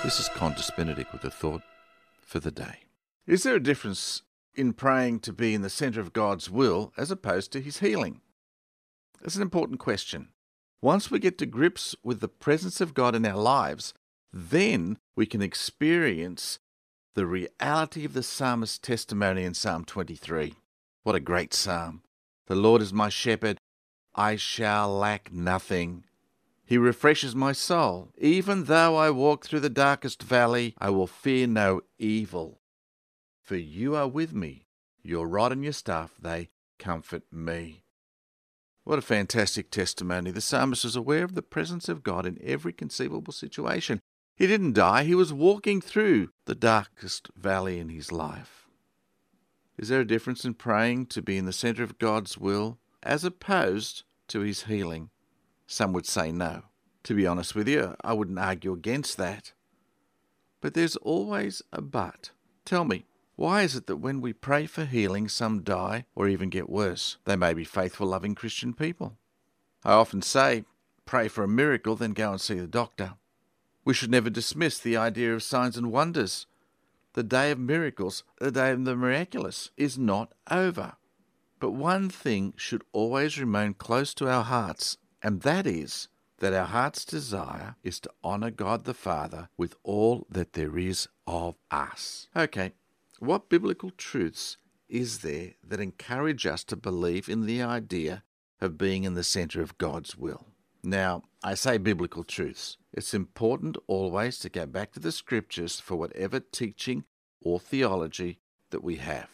This is Qantas Benedict with a thought for the day. Is there a difference in praying to be in the centre of God's will as opposed to his healing? That's an important question. Once we get to grips with the presence of God in our lives, then we can experience the reality of the psalmist's testimony in Psalm 23. What a great psalm. The Lord is my shepherd, I shall lack nothing. He refreshes my soul. Even though I walk through the darkest valley, I will fear no evil. For you are with me. Your rod and your staff, they comfort me. What a fantastic testimony. The psalmist was aware of the presence of God in every conceivable situation. He didn't die. He was walking through the darkest valley in his life. Is there a difference in praying to be in the centre of God's will as opposed to his healing? Some would say no. To be honest with you, I wouldn't argue against that. But there's always a but. Tell me, why is it that when we pray for healing, some die or even get worse? They may be faithful, loving Christian people. I often say, pray for a miracle, then go and see the doctor. We should never dismiss the idea of signs and wonders. The day of miracles, the day of the miraculous, is not over. But one thing should always remain close to our hearts, and that is that our heart's desire is to honour God the Father with all that there is of us. Okay, what biblical truths is there that encourage us to believe in the idea of being in the centre of God's will? Now, I say biblical truths. It's important always to go back to the Scriptures for whatever teaching or theology that we have.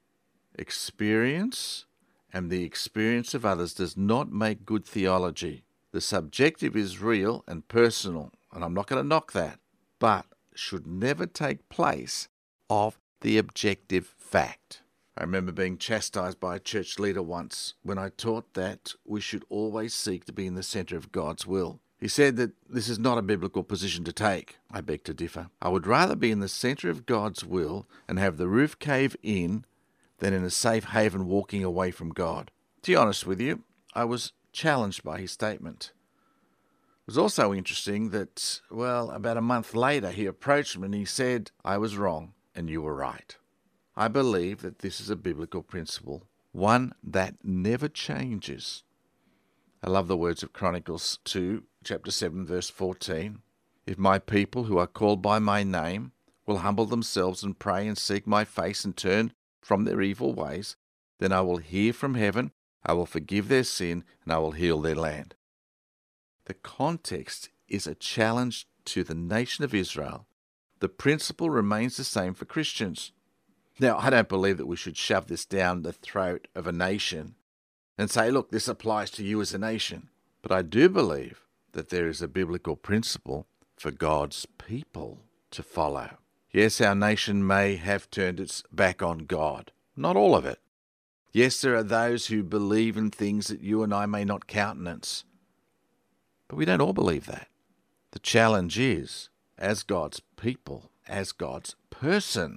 Experience and the experience of others does not make good theology. The subjective is real and personal, and I'm not going to knock that, but should never take place of the objective fact. I remember being chastised by a church leader once when I taught that we should always seek to be in the centre of God's will. He said that this is not a biblical position to take. I beg to differ. I would rather be in the centre of God's will and have the roof cave in than in a safe haven walking away from God. To be honest with you, I was challenged by his statement. It was also interesting that, about a month later, he approached me and he said, I was wrong and you were right. I believe that this is a biblical principle, one that never changes. I love the words of Chronicles 2, chapter 7, verse 14. If my people who are called by my name will humble themselves and pray and seek my face and turn from their evil ways, then I will hear from heaven, I will forgive their sin, and I will heal their land. The context is a challenge to the nation of Israel. The principle remains the same for Christians. Now, I don't believe that we should shove this down the throat of a nation and say, look, this applies to you as a nation. But I do believe that there is a biblical principle for God's people to follow. Yes, our nation may have turned its back on God. Not all of it. Yes, there are those who believe in things that you and I may not countenance. But we don't all believe that. The challenge is, as God's people, as God's person,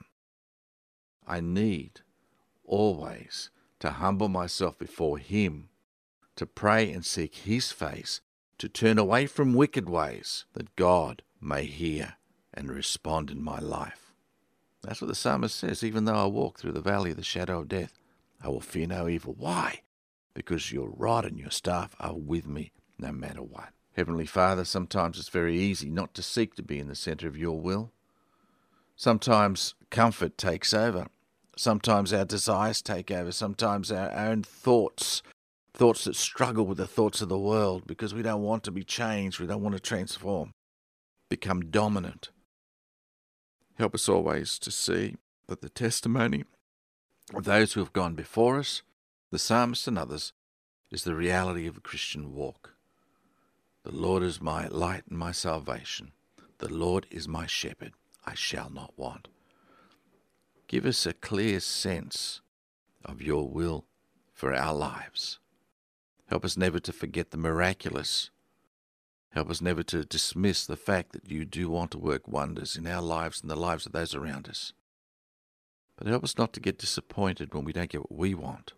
I need always to humble myself before Him, to pray and seek His face, to turn away from wicked ways, that God may hear and respond in my life. That's what the psalmist says. Even though I walk through the valley of the shadow of death, I will fear no evil. Why? Because your rod and your staff are with me no matter what. Heavenly Father, sometimes it's very easy not to seek to be in the centre of your will. Sometimes comfort takes over. Sometimes our desires take over. Sometimes our own thoughts that struggle with the thoughts of the world because we don't want to be changed, we don't want to transform, become dominant. Help us always to see that the testimony of those who have gone before us, the psalmist and others, is the reality of a Christian walk. The Lord is my light and my salvation. The Lord is my shepherd. I shall not want. Give us a clear sense of your will for our lives. Help us never to forget the miraculous. Help us never to dismiss the fact that you do want to work wonders in our lives and the lives of those around us. But help us not to get disappointed when we don't get what we want.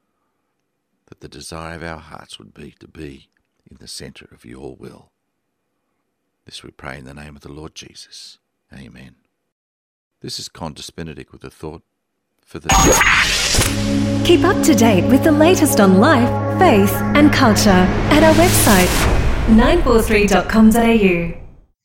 That the desire of our hearts would be to be in the centre of your will. This we pray in the name of the Lord Jesus. Amen. This is Qantas Benedict with a thought for the day. Keep up to date with the latest on life, faith and culture at our website 943.com.au.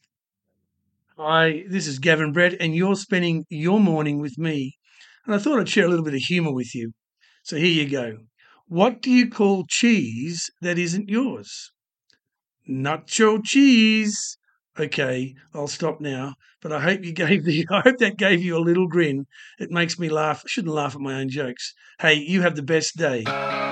Hi, this is Gavin Brett, and you're spending your morning with me. And I thought I'd share a little bit of humour with you. So here you go. What do you call cheese that isn't yours? Nacho cheese. Okay, I'll stop now. But I hope that gave you a little grin. It makes me laugh. I shouldn't laugh at my own jokes. Hey, you have the best day.